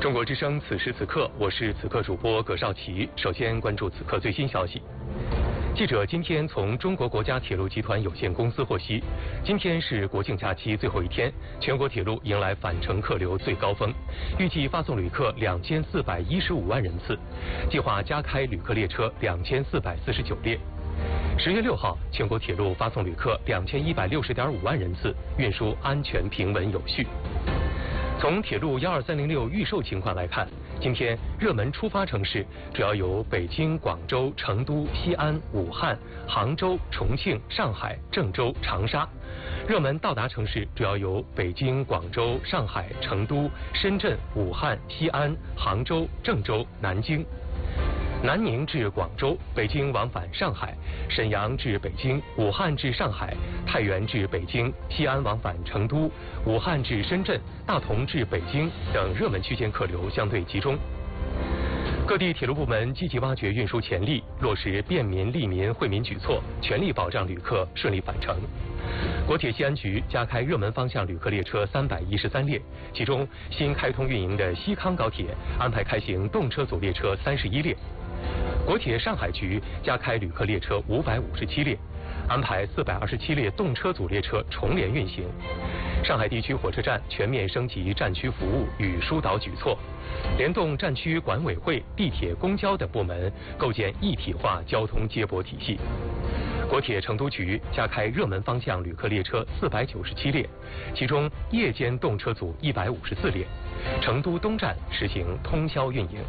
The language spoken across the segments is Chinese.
中国之声，此时此刻，我是此刻主播葛少奇。首先关注此刻最新消息。记者今天从中国国家铁路集团有限公司获悉，今天是国庆假期最后一天，全国铁路迎来返程客流最高峰，预计发送旅客2415万人次，计划加开旅客列车2449列。10月6号，全国铁路发送旅客2160.5万人次，运输安全平稳有序。从铁路12306预售情况来看，今天热门出发城市主要有北京、广州、成都、西安、武汉、杭州、重庆、上海、郑州、长沙；热门到达城市主要有北京、广州、上海、成都、深圳、武汉、西安、杭州、郑州、南京。南宁至广州，北京往返上海；沈阳至北京，武汉至上海；太原至北京，西安往返成都；武汉至深圳，大同至北京等热门区间客流相对集中。各地铁路部门积极挖掘运输潜力，落实便民利民惠民举措，全力保障旅客顺利返程。国铁西安局加开热门方向旅客列车313列，其中新开通运营的西康高铁安排开行动车组列车31列。国铁上海局加开旅客列车557列，安排427列动车组列车重联运行。上海地区火车站全面升级站区服务与疏导举措，联动站区管委会、地铁、公交等部门，构建一体化交通接驳体系。国铁成都局加开热门方向旅客列车497列，其中夜间动车组154列。成都东站实行通宵运营。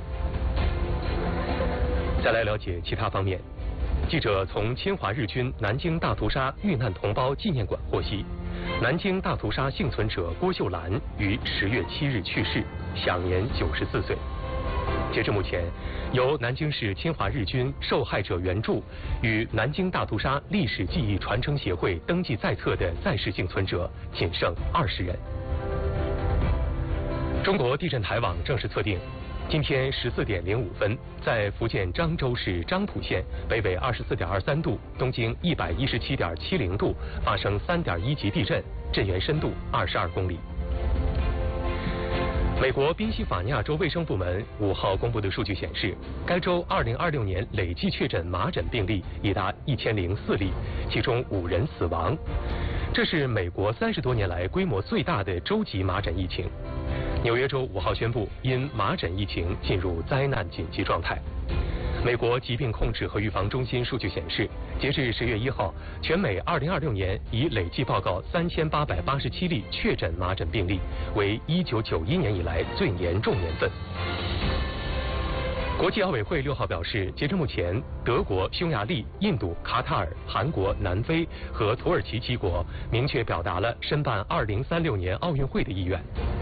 再来了解其他方面，记者从侵华日军南京大屠杀遇难同胞纪念馆获悉，南京大屠杀幸存者郭秀兰于10月7日去世，享年94岁。截至目前，由南京市侵华日军受害者援助与南京大屠杀历史记忆传承协会登记在册的在世幸存者仅剩20人。中国地震台网正式测定，今天14点05分，在福建漳州市漳浦县北纬24.23度、东经117.70度发生3.1级地震，震源深度22公里。美国宾夕法尼亚州卫生部门5号公布的数据显示，该州2026年累计确诊麻疹病例已达1004例，其中5人死亡。这是美国30多年来规模最大的州级麻疹疫情。纽约州5号宣布，因麻疹疫情进入灾难紧急状态。美国疾病控制和预防中心数据显示，截至10月1号，全美2026年已累计报告3887例确诊麻疹病例，为1991年以来最严重年份。国际奥委会6号表示，截至目前，德国、匈牙利、印度、卡塔尔、韩国、南非和土耳其7国明确表达了申办2036年奥运会的意愿。